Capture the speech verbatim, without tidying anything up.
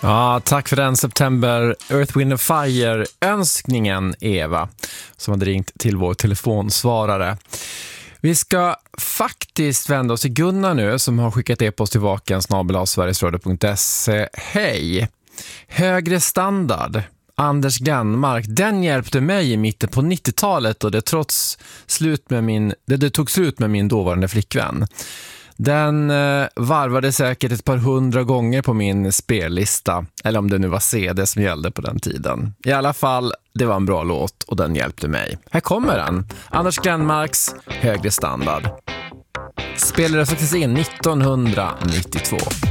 Ja, tack för den September Earth, Wind and Fire-önskningen, Eva, som hade ringt till vår telefonsvarare. Vi ska faktiskt vända oss till Gunnar nu, som har skickat e-post till vaken snabel-a sverigesradio punkt se. Hej! Högre standard. Anders Glenmark, den hjälpte mig i mitten på nittiotalet och det trots slut med min det, det tog slut med min dåvarande flickvän. Den eh, varvade säkert ett par hundra gånger på min spellista, eller om det nu var C D som gällde på den tiden. I alla fall, det var en bra låt och den hjälpte mig. Här kommer den. Anders Glenmarks Högre standard. Spelades faktiskt in nittonhundranittiotvå.